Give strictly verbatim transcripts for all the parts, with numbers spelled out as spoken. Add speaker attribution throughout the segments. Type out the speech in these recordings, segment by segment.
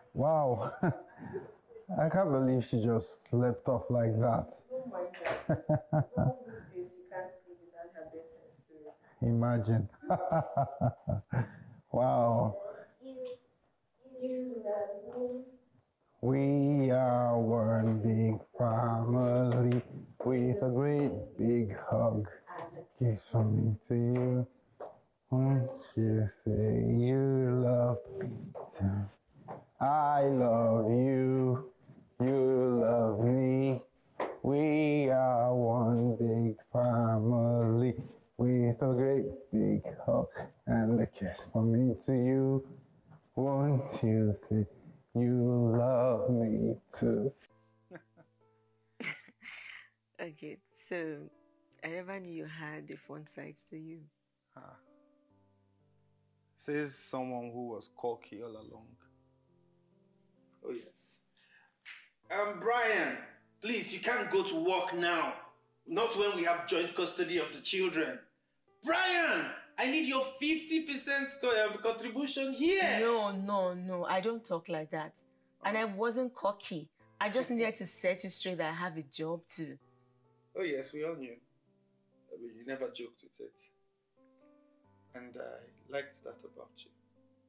Speaker 1: Wow. I can't believe she just slept off like that.
Speaker 2: Don't mind that. Someone who says she can't sleep without her bedtime story.
Speaker 1: Imagine. Wow.
Speaker 2: You, you love me.
Speaker 1: We are one big family with a great big hug. Kiss from me to you. Won't you say you love me too? I love you. You love me. We are one big family with a great big hug and a kiss from me to you. Won't you say you love me too?
Speaker 3: Okay, so I never knew you had different sides to you.
Speaker 4: Ah, says someone who was cocky all along. Oh yes. Um, Brian, please, you can't go to work now. Not when we have joint custody of the children. Brian, I need your fifty percent co- um, contribution here.
Speaker 3: No, no, no, I don't talk like that. And I wasn't cocky. I just needed to set you straight that I have a job too.
Speaker 4: Oh yes, we all knew. But you never joked with it. And I liked that about you.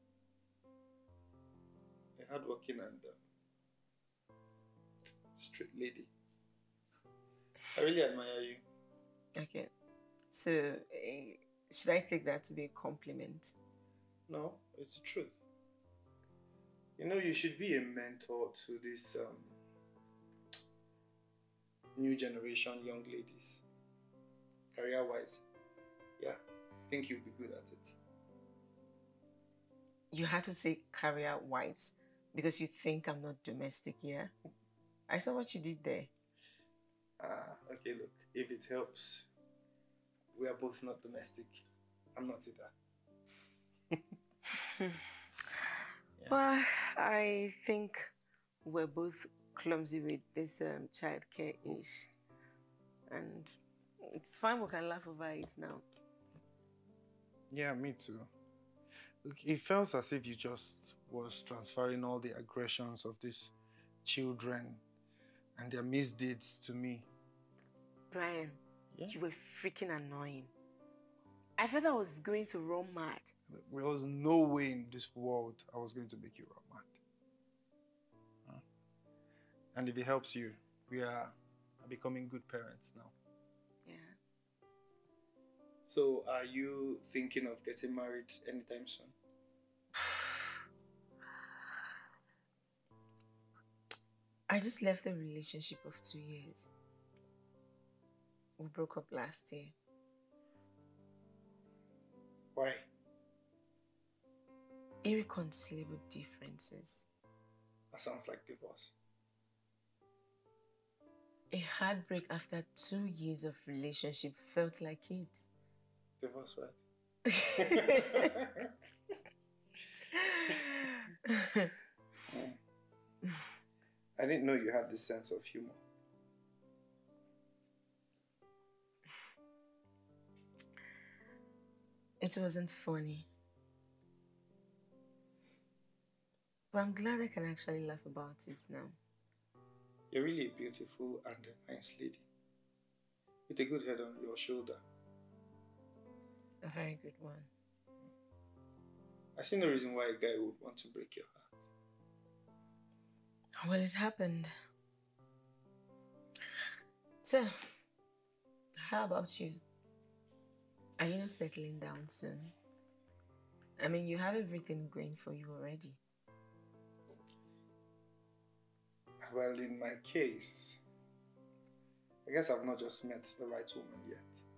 Speaker 4: You're hardworking and um, straight lady. I really admire you.
Speaker 3: Okay, so uh, should I take that to be a compliment?
Speaker 4: No, it's the truth. You know, you should be a mentor to these um, new generation young ladies. Career-wise, yeah, I think you'll be good at it.
Speaker 3: You had to say career-wise because you think I'm not domestic, yeah? I saw what you did there.
Speaker 4: Ah, okay, look, if it helps, we are both not domestic. I'm not either.
Speaker 3: Yeah. Well, I think we're both clumsy with this um, childcare-ish. And it's fine, we can laugh over it now.
Speaker 4: Yeah, me too. Look, it felt as if you just was transferring all the aggressions of these children and their misdeeds to me.
Speaker 3: Brian,
Speaker 4: yeah?
Speaker 3: You were freaking annoying. I thought I was going to run mad.
Speaker 4: There was no way in this world I was going to make you run mad. Huh? And if it helps you, we are becoming good parents now.
Speaker 3: Yeah.
Speaker 4: So are you thinking of getting married anytime soon?
Speaker 3: I just left a relationship of two years. We broke up last year.
Speaker 4: Why?
Speaker 3: Irreconcilable differences.
Speaker 4: That sounds like divorce.
Speaker 3: A heartbreak after two years of relationship felt like it.
Speaker 4: Divorce, right? I didn't know you had this sense of humor.
Speaker 3: It wasn't funny. But I'm glad I can actually laugh about it now.
Speaker 4: You're really a beautiful and a nice lady. With a good head on your shoulder.
Speaker 3: A very good one.
Speaker 4: I see no reason why a guy would want to break your heart.
Speaker 3: Well, it happened. So, how about you? Are you not settling down soon? I mean, you have everything going for you already.
Speaker 4: Well, in my case, I guess I've not just met the right woman yet.